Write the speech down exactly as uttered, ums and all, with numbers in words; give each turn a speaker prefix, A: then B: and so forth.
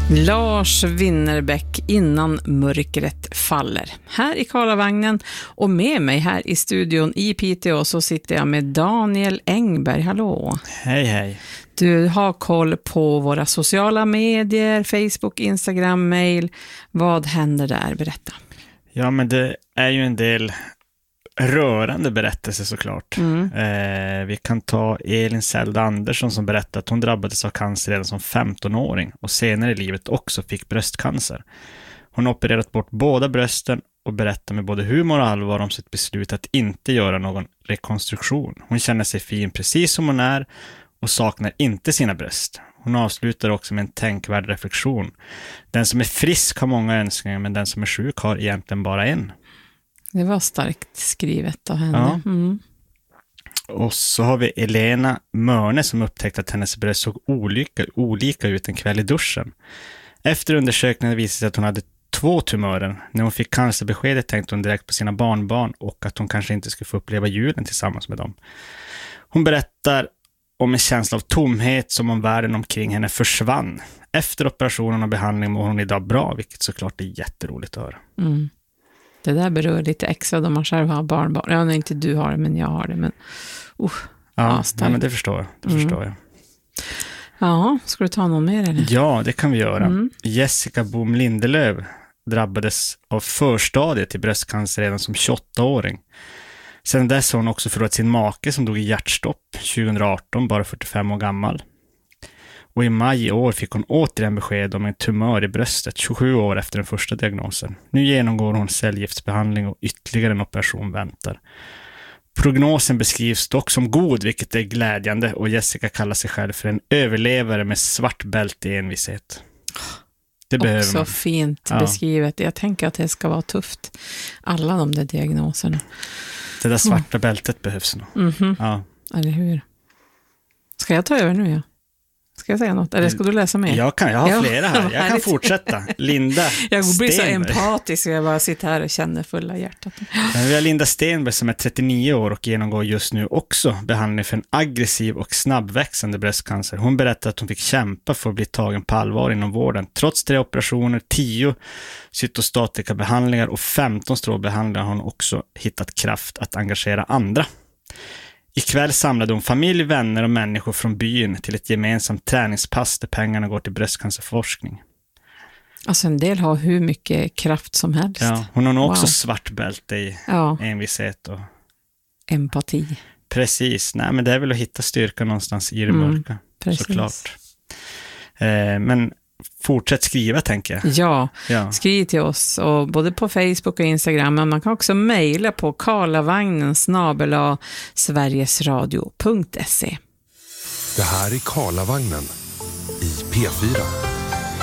A: Lars Winnerbäck, Innan mörkret faller. Här i Karlavagnen och med mig här i studion i Piteå så sitter jag med Daniel Engberg. Hallå!
B: Hej hej!
A: Du har koll på våra sociala medier, Facebook, Instagram, mail. Vad händer där? Berätta.
B: Ja, men det är ju en del rörande berättelser såklart. Mm. Eh, vi kan ta Elin Zelda Andersson som berättar att hon drabbades av cancer redan som femtonåring och senare i livet också fick bröstcancer. Hon har opererat bort båda brösten och berättar med både humor och allvar om sitt beslut att inte göra någon rekonstruktion. Hon känner sig fin precis som hon är och saknar inte sina bröst. Hon avslutar också med en tänkvärd reflektion. Den som är frisk har många önskningar, men den som är sjuk har egentligen bara en.
A: Det var starkt skrivet av henne.
B: Ja.
A: Mm.
B: Och så har vi Elena Mörne som upptäckte att hennes bröst såg olika, olika ut en kväll i duschen. Efter undersökningen visade sig att hon hade två tumörer. När hon fick cancerbeskedet tänkte hon direkt på sina barnbarn och att hon kanske inte skulle få uppleva julen tillsammans med dem. Hon berättar om en känsla av tomhet som om världen omkring henne försvann. Efter operationen och behandling mår hon idag bra, vilket såklart är jätteroligt att höra.
A: Mm. Det där berör lite extra då man själv har barnbarn. Ja, nej, inte du har det, men jag har det. Men, uh,
B: ja, ja, men det förstår jag. Det mm. förstår jag.
A: Ja, ska du ta någon mer eller?
B: Ja, det kan vi göra.
A: Mm.
B: Jessica Bohm Lindelöf drabbades av förstadiet till bröstcancer redan som tjugoåttaåring. Sen dess har hon också förlorat sin make som dog i hjärtstopp tjugoarton, bara fyrtiofem år gammal. Och i maj i år fick hon återigen besked om en tumör i bröstet tjugosju år efter den första diagnosen. Nu genomgår hon cellgiftsbehandling och ytterligare en operation väntar. Prognosen beskrivs dock som god, vilket är glädjande, och Jessica kallar sig själv för en överlevare med svart bälte i envishet. Det behöver
A: också
B: man.
A: Fint
B: ja.
A: beskrivet. Jag tänker att det ska vara tufft. Alla de där diagnoserna.
B: Det där svarta mm. bältet behövs nog.
A: Mm-hmm.
B: Ja.
A: Eller hur? Ska jag ta över nu, ja? Ska jag säga något? Eller ska du läsa mer?
B: Jag kan, jag har flera här. Jag kan fortsätta. Linda
A: Jag blir så
B: Stenberg.
A: empatisk. Jag bara sitter här och känner fulla hjärtat.
B: Vi har Linda Stenberg som är trettionio år och genomgår just nu också behandling för en aggressiv och snabbväxande bröstcancer. Hon berättar att hon fick kämpa för att bli tagen på allvar inom vården. Trots tre operationer, tio cytostatikabehandlingar och femton strålbehandlingar har hon också hittat kraft att engagera andra. Ikväll samlade hon familj, vänner och människor från byn till ett gemensamt träningspass där pengarna går till bröstcancerforskning.
A: Alltså en del har hur mycket kraft som helst.
B: Ja, hon har nog också
A: wow.
B: svart bälte i
A: ja.
B: envishet och
A: empati.
B: Precis, nej men det är väl att hitta styrka någonstans i det mörka, mm, såklart. Eh, men fortsätt skriva, tänker jag.
A: Ja,
B: ja, skriv
A: till oss och både på Facebook och Instagram, men man kan också mejla på karlavagnen snabel-a sverigesradio punkt se.
C: Det här är Karlavagnen i P fyra.